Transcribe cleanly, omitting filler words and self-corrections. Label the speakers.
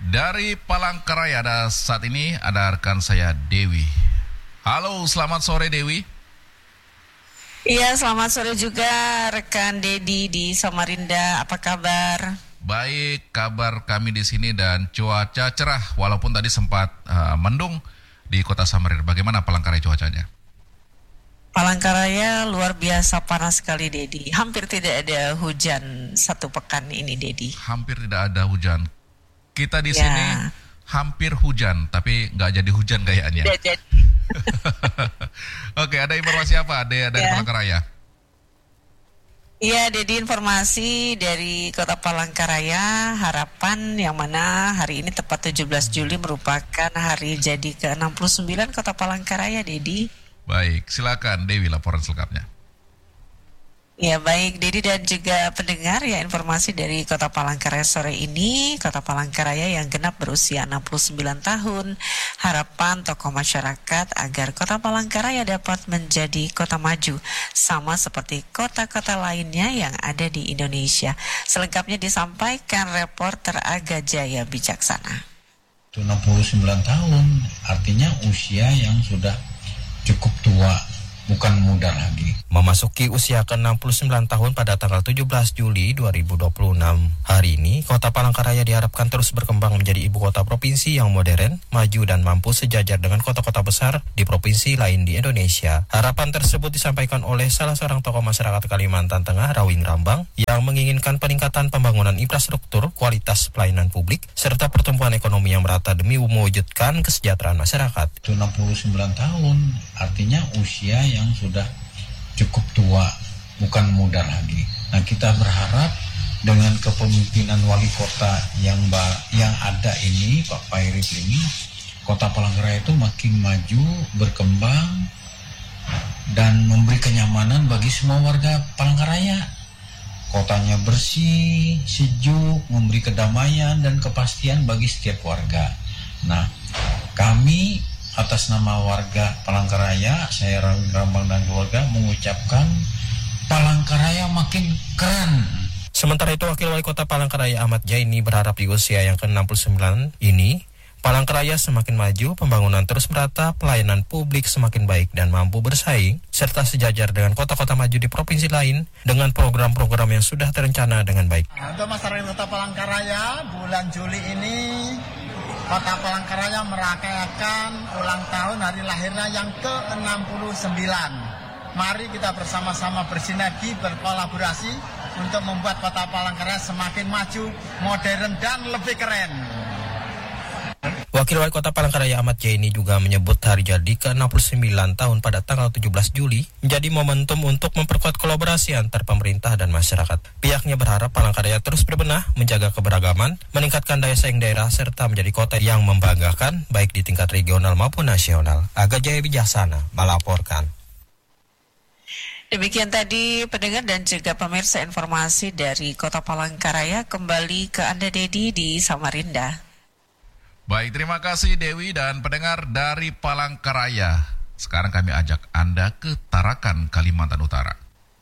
Speaker 1: Dari Palangkaraya saat ini ada rekan saya Dewi. Halo, selamat sore Dewi.
Speaker 2: Iya, selamat sore juga rekan Dedi di Samarinda. Apa kabar?
Speaker 1: Baik, kabar kami di sini dan cuaca cerah walaupun tadi sempat mendung di Kota Samarinda. Bagaimana Palangkaraya cuacanya?
Speaker 2: Palangkaraya luar biasa panas sekali, Dedi. Hampir tidak ada hujan satu pekan ini, Dedi.
Speaker 1: Hampir tidak ada hujan. Kita di
Speaker 2: Ya.
Speaker 1: sini hampir hujan, tapi nggak jadi hujan kayaknya.
Speaker 2: Tidak jadi.
Speaker 1: Oke, ada informasi apa dari Palangkaraya?
Speaker 2: Iya, Dedi, informasi dari Kota Palangkaraya, harapan yang mana hari ini tepat 17 Juli merupakan hari jadi ke-69 Kota Palangkaraya, Dedi.
Speaker 1: Baik, silakan Dewi laporan selengkapnya.
Speaker 2: Ya, baik Dedi dan juga pendengar, ya informasi dari Kota Palangkaraya sore ini. Kota Palangkaraya yang genap berusia 69 tahun. Harapan tokoh masyarakat agar Kota Palangkaraya dapat menjadi kota maju sama seperti kota-kota lainnya yang ada di Indonesia. Selengkapnya disampaikan reporter Aga Jaya Bijaksana.
Speaker 3: 69 tahun artinya usia yang sudah cukup tua, bukan muda lagi.
Speaker 4: Memasuki usia ke-69 tahun pada tanggal 17 Juli 2026. Hari ini, Kota Palangkaraya diharapkan terus berkembang menjadi ibu kota provinsi yang modern, maju dan mampu sejajar dengan kota-kota besar di provinsi lain di Indonesia. Harapan tersebut disampaikan oleh salah seorang tokoh masyarakat Kalimantan Tengah, Rawing Rambang, yang menginginkan peningkatan pembangunan infrastruktur, kualitas pelayanan publik, serta pertumbuhan ekonomi yang merata demi mewujudkan kesejahteraan masyarakat.
Speaker 3: 69 tahun artinya usia yang sudah cukup tua, bukan muda lagi. Nah, kita berharap dengan kepemimpinan wali kota yang ada ini, Pak Pairip ini, Kota Palangkaraya itu makin maju, berkembang, dan memberi kenyamanan bagi semua warga Palangkaraya. Kotanya bersih, sejuk, memberi kedamaian dan kepastian bagi setiap warga. Nah, kami atas nama warga Palangkaraya, saya Rawing Rambang dan keluarga mengucapkan Palangkaraya makin keren.
Speaker 4: Sementara itu, Wakil Wali Kota Palangkaraya Ahmad Jaini berharap di usia yang ke-69 ini, Palangkaraya semakin maju, pembangunan terus merata, pelayanan publik semakin baik dan mampu bersaing, serta sejajar dengan kota-kota maju di provinsi lain dengan program-program yang sudah terencana dengan baik.
Speaker 5: Untuk masyarakat Kota Palangkaraya, bulan Juli ini Kota Palangkaraya merayakan ulang tahun hari lahirnya yang ke-69. Mari kita bersama-sama bersinergi, berkolaborasi untuk membuat Kota Palangkaraya semakin maju, modern, dan lebih keren.
Speaker 4: Wakil Wali Kota Palangkaraya Ahmad Jaini juga menyebut hari jadi ke-69 tahun pada tanggal 17 Juli menjadi momentum untuk memperkuat kolaborasi antar pemerintah dan masyarakat. Pihaknya berharap Palangkaraya terus berbenah, menjaga keberagaman, meningkatkan daya saing daerah, serta menjadi kota yang membanggakan baik di tingkat regional maupun nasional. Aga Jaya Bijaksana melaporkan.
Speaker 2: Demikian tadi pendengar dan juga pemirsa informasi dari Kota Palangkaraya. Kembali ke Anda, Dedi, di Samarinda.
Speaker 1: Baik, terima kasih Dewi dan pendengar dari Palangkaraya. Sekarang kami ajak Anda ke Tarakan, Kalimantan Utara.